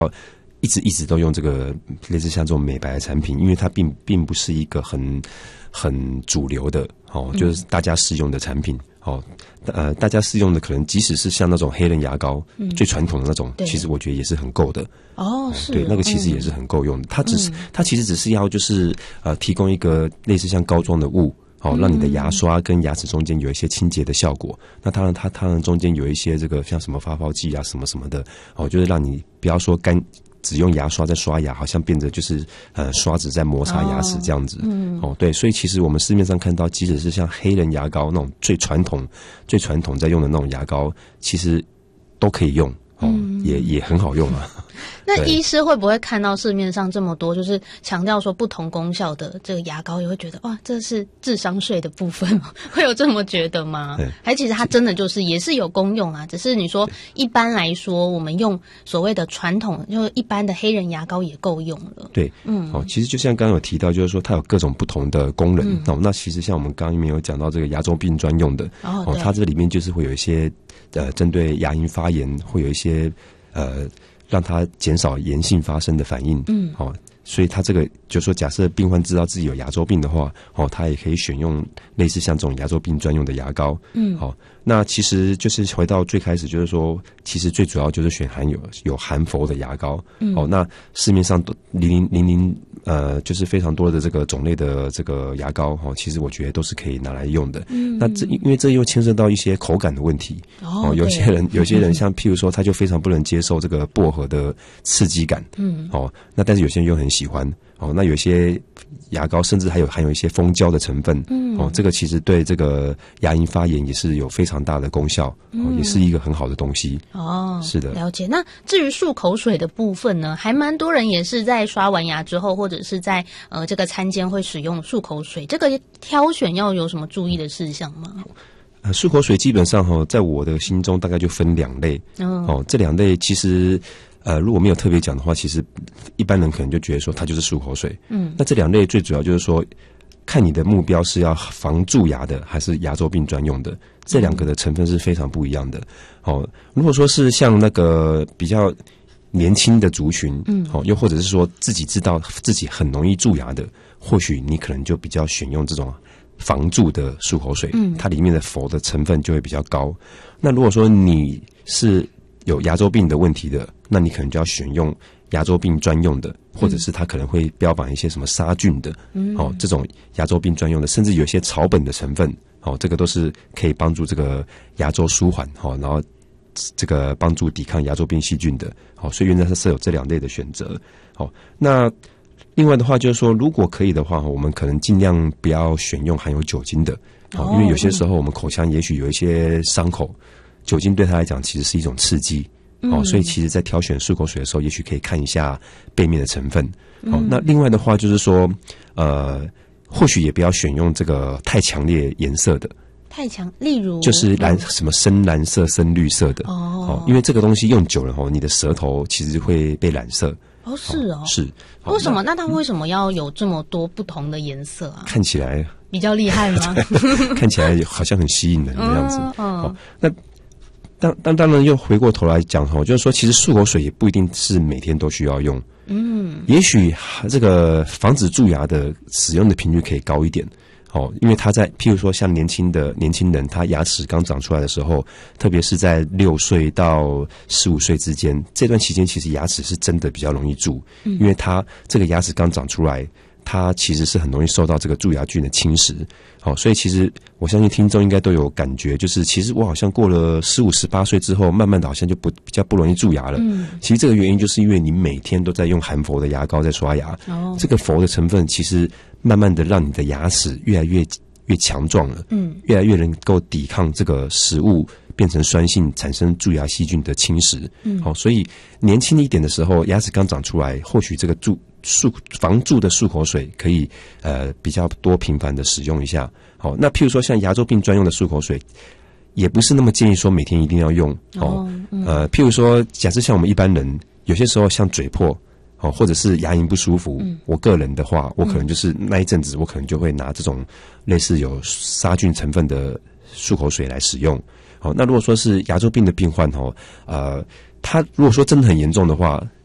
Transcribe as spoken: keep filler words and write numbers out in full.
一直一直都用这个类似像这种美白的产品，因为它并并不是一个很很主流的哦，就是大家适用的产品哦。呃，大家适用的可能即使是像那种黑人牙膏，嗯、最传统的那种，其实我觉得也是很够的。 哦，是， 对，那个其实也是很够用的。嗯、它只是它其实只是要就是呃提供一个类似像膏状的物。好、哦，让你的牙刷跟牙齿中间有一些清洁的效果。那当然它，它当然中间有一些这个像什么发泡剂啊，什么什么的，哦，就是让你不要说干只用牙刷在刷牙，好像变得就是呃刷子在摩擦牙齿这样子。哦，嗯、哦，对，所以其实我们市面上看到，即使是像黑人牙膏那种最传统、最传统在用的那种牙膏，其实都可以用。哦，嗯、也也很好用啊。 那医师会不会看到市面上这么多，就是强调说不同功效的这个牙膏，也会觉得哇，这是智商税的部分吗？会有这么觉得吗？还其实它真的就是也是有功用啊，只是你说一般来说，我们用所谓的传统，就一般的黑人牙膏也够用了。 对，嗯，哦，其实就像刚刚有提到，就是说它有各种不同的功能。嗯、哦，那其实像我们刚刚没有讲到这个牙周病专用的，哦，哦它这里面就是会有一些呃，针对牙龈发炎会有一些呃。让它减少炎性发生的反应，嗯，好、哦，所以它这个就是说，假设病患知道自己有牙周病的话，哦，他也可以选用类似像这种牙周病专用的牙膏，嗯，好、哦，那其实就是回到最开始，就是说，其实最主要就是选含有有含氟的牙膏，嗯，哦，那市面上都零零零零呃，就是非常多的这个种类的这个牙膏，哦，其实我觉得都是可以拿来用的，嗯，那这因为这又牵涉到一些口感的问题，哦，哦有些人有些人像譬如说，他就非常不能接受这个薄荷的刺激感，嗯，哦，那但是有些人又很喜欢。哦，那有些牙膏甚至还有含有一些蜂胶的成分，嗯，哦，这个其实对这个牙龈发炎也是有非常大的功效，嗯、哦，也是一个很好的东西。哦，是的， 了解。那至于漱口水的部分呢，还蛮多人也是在刷完牙之后，或者是在呃这个餐间会使用漱口水，这个挑选要有什么注意的事项吗？ 呃，漱口水基本上哈、哦，在我的心中大概就分两类，哦，哦这两类其实。呃，如果没有特别讲的话，其实一般人可能就觉得说它就是漱口水。嗯，那这两类最主要就是说，看你的目标是要防蛀牙的，还是牙周病专用的，这两个的成分是非常不一样的。哦，如果说是像那个比较年轻的族群，嗯，哦，又或者是说自己知道自己很容易蛀牙的，或许你可能就比较选用这种防蛀的漱口水，嗯，它里面的氟的成分就会比较高。那如果说你是有牙周病的问题的，那你可能就要选用牙周病专用的，或者是它可能会标榜一些什么杀菌的，嗯，哦，这种牙周病专用的，甚至有一些草本的成分，哦，这个都是可以帮助这个牙周舒缓，哦，然后这个帮助抵抗牙周病细菌的，哦，所以原则上是有这两类的选择，哦，那另外的话就是说，如果可以的话，我们可能尽量不要选用含有酒精的，哦，因为有些时候我们口腔也许有一些伤口。酒精对他来讲其实是一种刺激，嗯、哦，所以其实在挑选漱口水的时候，也许可以看一下背面的成分。嗯、哦，那另外的话就是说，呃，或许也不要选用这个太强烈颜色的， 太强，例如就是蓝、嗯、什么深蓝色、深绿色的哦, 哦，因为这个东西用久了哦，你的舌头其实会被染色。 哦，是哦， 哦是。 为什么？那它为什么要有这么多不同的颜色啊？ 看起来比较厉害吗？ 看起来好像很吸引人的样子。嗯，嗯哦，那。当当当然又回过头来讲哈，就是说其实漱口水也不一定是每天都需要用，嗯，也许这个防止蛀牙的使用的频率可以高一点，哦，因为它在譬如说像年轻的年轻人，他牙齿刚长出来的时候，特别是在六岁到十五岁之间这段期间，其实牙齿是真的比较容易蛀，嗯，因为它这个牙齿刚长出来。它其实是很容易受到这个蛀牙菌的侵蚀，好、哦，所以其实我相信听众应该都有感觉，就是其实我好像过了十五、十八岁之后，慢慢的好像就不比较不容易蛀牙了。嗯，其实这个原因就是因为你每天都在用含氟的牙膏在刷牙，哦，这个氟的成分其实慢慢的让你的牙齿越来越越强壮了，嗯，越来越能够抵抗这个食物变成酸性，产生蛀牙细菌的侵蚀。嗯，好、哦，所以年轻一点的时候，牙齿刚长出来，或许这个蛀漱防蛀的漱口水可以呃比较多频繁的使用一下。好、哦，那譬如说像牙周病专用的漱口水，也不是那么建议说每天一定要用。哦，嗯、呃，譬如说，假设像我们一般人，有些时候像嘴破。哦，或者是牙龈不舒服，嗯，我个人的话，我可能就是那一阵子，我可能就会拿这种类似有杀菌成分的漱口水来使用。好、哦，那如果说是牙周病的病患哦，呃，他如果说真的很严重的话，